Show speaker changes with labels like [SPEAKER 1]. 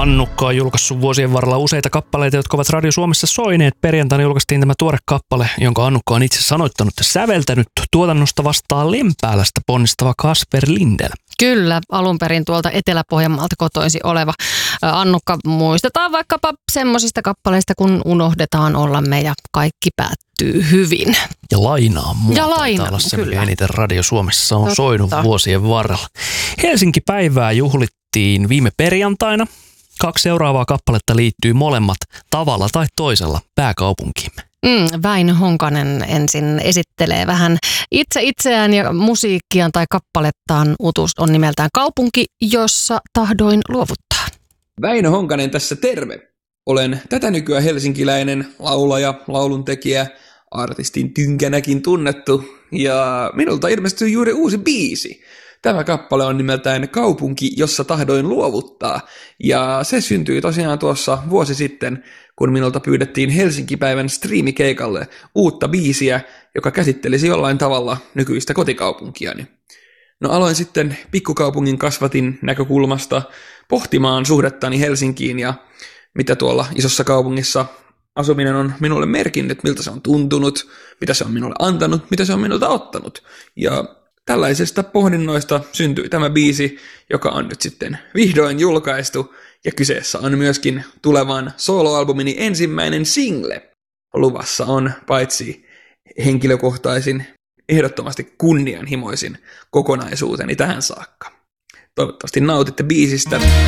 [SPEAKER 1] Annukka on julkaissut vuosien varrella useita kappaleita, jotka ovat Radio Suomessa soineet. Perjantaina julkaistiin tämä tuore kappale, jonka Annukka on itse sanoittanut ja säveltänyt. Tuotannosta vastaa Lempäälästä ponnistava Kasper Lindell.
[SPEAKER 2] Kyllä, alun perin tuolta Etelä-Pohjanmaalta kotoisi oleva Annukka. Muistetaan vaikkapa semmoisista kappaleista, kun unohdetaan olla me ja kaikki päättyy hyvin.
[SPEAKER 1] Ja lainaa muuta.
[SPEAKER 2] Ja lainaa,
[SPEAKER 1] taitaa olla se,
[SPEAKER 2] kyllä.
[SPEAKER 1] mikä eniten Radio Suomessa on
[SPEAKER 2] Totta.
[SPEAKER 1] soinut vuosien varrella. Helsinki-päivää juhlittiin viime perjantaina. 2 seuraavaa kappaletta liittyy molemmat tavalla tai toisella pääkaupunkiimme.
[SPEAKER 2] Väinö Honkanen ensin esittelee vähän itseään ja musiikkiaan tai kappalettaan. Utus on nimeltään Kaupunki, jossa tahdoin luovuttaa.
[SPEAKER 3] Väinö Honkanen tässä terve. Olen tätä nykyään helsinkiläinen laulaja, lauluntekijä, artistin tynkänäkin tunnettu ja minulta ilmestyy juuri uusi biisi. Tämä kappale on nimeltään Kaupunki, jossa tahdoin luovuttaa, ja se syntyi tosiaan tuossa vuosi sitten, kun minulta pyydettiin Helsinki-päivän striimikeikalle uutta biisiä, joka käsittelisi jollain tavalla nykyistä kotikaupunkiani. No aloin sitten pikkukaupungin kasvatin näkökulmasta pohtimaan suhdettani Helsinkiin ja mitä tuolla isossa kaupungissa asuminen on minulle merkinnyt, miltä se on tuntunut, mitä se on minulle antanut, mitä se on minulta ottanut. Ja tällaisesta pohdinnoista syntyi tämä biisi, joka on nyt sitten vihdoin julkaistu, ja kyseessä on myöskin tulevan soloalbumini ensimmäinen single. Luvassa on paitsi henkilökohtaisin, ehdottomasti kunnianhimoisin kokonaisuuteni tähän saakka. Toivottavasti nautitte biisistä.